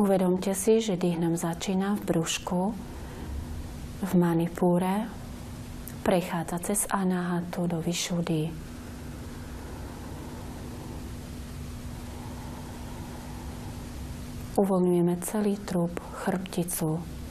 Uvedomte si, že dých nám začína v brúšku, v manipúre, prechádza cez anahatu do vyšuddhi. Uvoľňujeme celý trup, chrbticu,